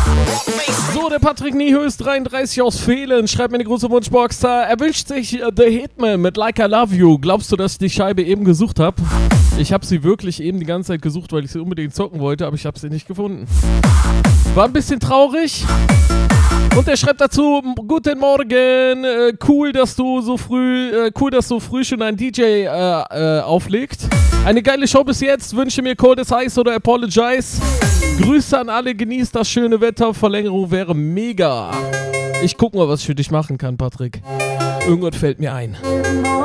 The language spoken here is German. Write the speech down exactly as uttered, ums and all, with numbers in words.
So, der Patrick Niehös, dreiunddreißig aus Fehlen, schreibt mir eine große Wunschbox da. Er wünscht sich uh, The Hitman mit Like I Love You. Glaubst du, dass ich die Scheibe eben gesucht habe? Ich habe sie wirklich eben die ganze Zeit gesucht, weil ich sie unbedingt zocken wollte, aber ich habe sie nicht gefunden. War ein bisschen traurig. Und er schreibt dazu, guten Morgen, äh, cool, dass du so früh, äh, cool, dass so früh schon ein D J äh, äh, auflegt. Eine geile Show bis jetzt, wünsche mir Cold as Ice oder Apologize. Grüße an alle, genießt das schöne Wetter, Verlängerung wäre mega. Ich guck mal, was ich für dich machen kann, Patrick. Irgendwas fällt mir ein.